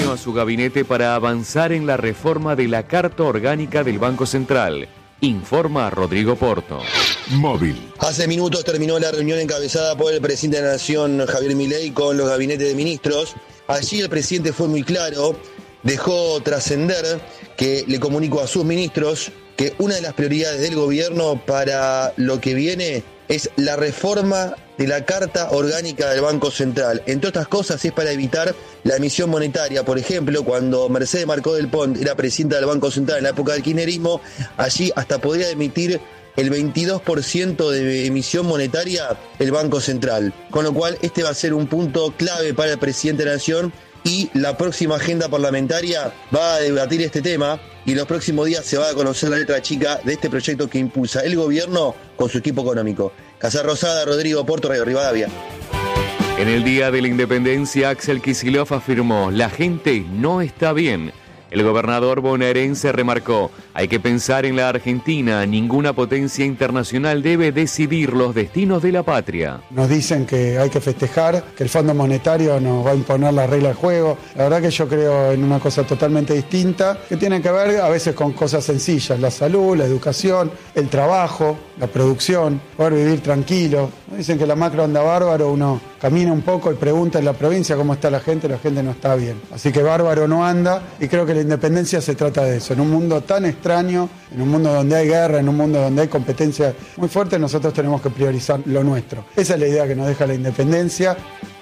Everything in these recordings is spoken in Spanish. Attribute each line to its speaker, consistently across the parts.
Speaker 1: año a su gabinete para avanzar en la reforma de la Carta Orgánica del Banco Central. Informa Rodrigo Porto.
Speaker 2: Móvil.
Speaker 3: Hace minutos terminó la reunión encabezada por el presidente de la Nación, Javier Milei, con los gabinetes de ministros. Allí el presidente fue muy claro, dejó trascender que le comunicó a sus ministros que una de las prioridades del gobierno para lo que viene es la reforma de la Carta Orgánica del Banco Central. Entre otras cosas, es para evitar la emisión monetaria. Por ejemplo, cuando Mercedes Marcó del Pont era presidenta del Banco Central en la época del kirchnerismo, allí hasta podría emitir el 22% de emisión monetaria el Banco Central. Con lo cual, este va a ser un punto clave para el presidente de la Nación y la próxima agenda parlamentaria va a debatir este tema y en los próximos días se va a conocer la letra chica de este proyecto que impulsa el gobierno con su equipo económico. Casa Rosada, Rodrigo Porto, Radio Rivadavia.
Speaker 1: En el Día de la Independencia, Axel Kicillof afirmó: la gente no está bien. El gobernador bonaerense remarcó: hay que pensar en la Argentina, ninguna potencia internacional debe decidir los destinos de la patria.
Speaker 4: Nos dicen que hay que festejar, que el Fondo Monetario nos va a imponer la regla del juego. La verdad que yo creo en una cosa totalmente distinta, que tiene que ver a veces con cosas sencillas: la salud, la educación, el trabajo, la producción, poder vivir tranquilo. Dicen que la macro anda bárbaro, uno camina un poco y pregunta en la provincia cómo está la gente no está bien. Así que bárbaro no anda, y creo que la independencia se trata de eso. En un mundo tan extraño, en un mundo donde hay guerra, en un mundo donde hay competencia muy fuerte, nosotros tenemos que priorizar lo nuestro. Esa es la idea que nos deja la independencia.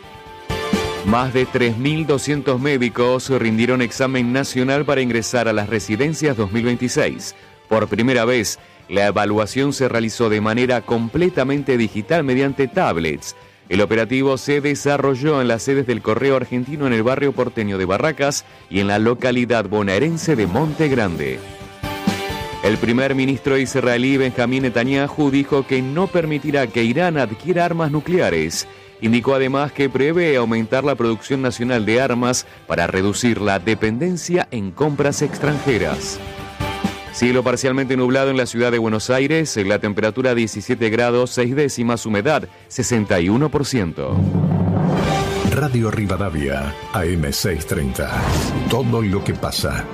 Speaker 1: Más de 3.200 médicos rindieron examen nacional para ingresar a las residencias 2026. Por primera vez, la evaluación se realizó de manera completamente digital mediante tablets. El operativo se desarrolló en las sedes del Correo Argentino en el barrio porteño de Barracas y en la localidad bonaerense de Monte Grande. El primer ministro israelí Benjamín Netanyahu dijo que no permitirá que Irán adquiera armas nucleares. Indicó además que prevé aumentar la producción nacional de armas para reducir la dependencia en compras extranjeras. Cielo parcialmente nublado en la ciudad de Buenos Aires, la temperatura 17 grados 6 décimas, humedad 61%.
Speaker 2: Radio Rivadavia, AM 630. Todo lo que pasa.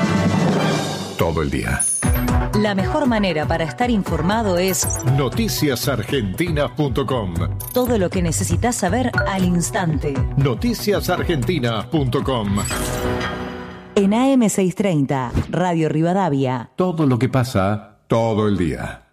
Speaker 2: Todo el día.
Speaker 5: La mejor manera para estar informado es
Speaker 2: noticiasargentinas.com.
Speaker 5: Todo lo que necesitas saber al instante.
Speaker 2: Noticiasargentinas.com.
Speaker 5: En AM 630, Radio Rivadavia.
Speaker 2: Todo lo que pasa, todo el día.